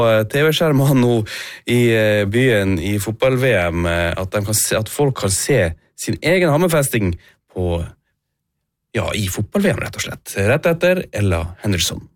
TV-skjermer nå i byen i fotball-VM at folk kan se sin egen Hammerfesting på, i fotball-VM rett og slett. Rett etter Ella Henderson.